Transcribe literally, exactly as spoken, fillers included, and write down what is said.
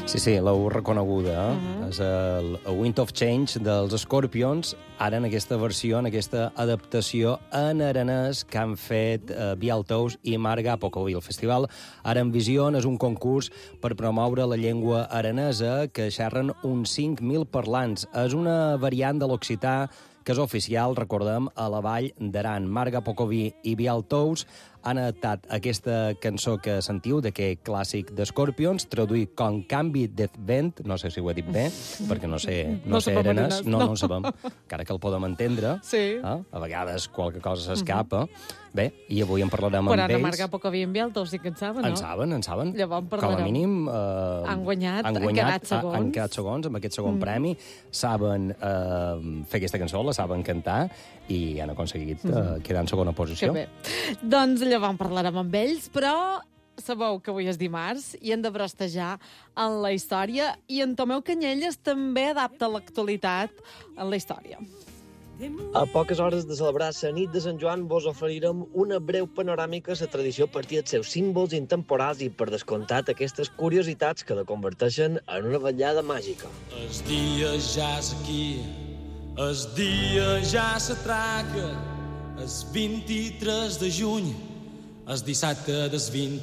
Sí, sí, l'heu reconeguda. Eh? Uh-huh. És el Wind of Change dels Scorpions, ara en aquesta versió, en aquesta adaptació en aranès que han fet eh, Bialtous i Marga Pocoví. El festival Ara en Visió és un concurs per promoure la llengua aranesa que xerren uns cinc mil parlants. És una variant de l'occità que és oficial, recordem, a la Vall d'Aran. Marga Pocoví i Bialtous han adaptat aquesta cançó que sentiu, d'aquest clàssic de Scorpions, traduït com Canvi de vent, no sé si ho he dit bé, perquè no sé, no, No sé sabem aranès, aranès, no, no. no ho sabem, encara que el podem entendre. Sí. Eh? A vegades qualque cosa s'escapa. Bé, i avui en parlarem Quan amb Anna ells. Marga Pocoví en Bialtous sí que en saben, no? En saben, en saben. Llavors en Com a parlarem. mínim... Eh, Han guanyat, han han guanyat quedat segons. Han quedat segons amb aquest segon mm. premi. Saben eh, fer aquesta cançó, la saben cantar, i han aconseguit eh, quedar en segona posició. Que bé. Doncs llavors en parlarem amb ells, però sabeu que avui és dimarts i hem de brostejar en la història, i en Tomeu Canyelles també adapta l'actualitat en la història. A poques hores de celebrar la nit de Sant Joan vos oferirem una breu panoràmica a la tradició a partir dels seus símbols intemporals i, per descomptat, aquestes curiositats que la converteixen en una vetllada màgica. El dia ja és aquí, el dia ja s'atraca, el vint-i-tres de juny, el dissabte del vint